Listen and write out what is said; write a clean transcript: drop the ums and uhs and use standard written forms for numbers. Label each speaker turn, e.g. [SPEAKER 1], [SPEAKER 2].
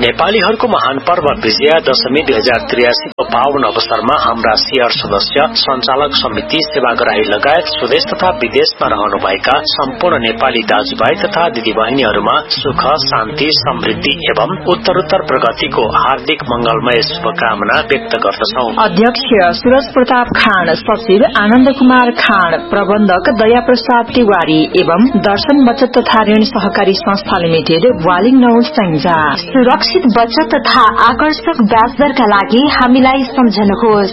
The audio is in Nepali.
[SPEAKER 1] नेपालीहरूको महान पर्व विजया दशमी 2083 को पावन अवसरमा हाम्रा सिआर सदस्य, संचालक समिति, सेवाग्राही लगायत स्वदेश तथा विदेशमा रहनुभएका सम्पूर्ण नेपाली दाजुभाइ तथा दिदीबहिनीहरूमा सुख, शान्ति, समृद्धि एवं उत्तरोत्तर प्रगतिको हार्दिक मंगलमय शुभकामना व्यक्त गर्दछौ।
[SPEAKER 2] अध्यक्ष सूरज प्रताप खान, सचिव आनन्द कुमार खान, प्रबन्धक दया प्रसाद तिवारी एवं दर्शन बचत तथा ऋण सहकारी संस्था लिमिटेड वालिङ 9 स्याङ्जा।
[SPEAKER 3] सुरक्षित बचत तथा आकर्षक ब्याज दरका लागि हामीलाई सम्झनुहोस्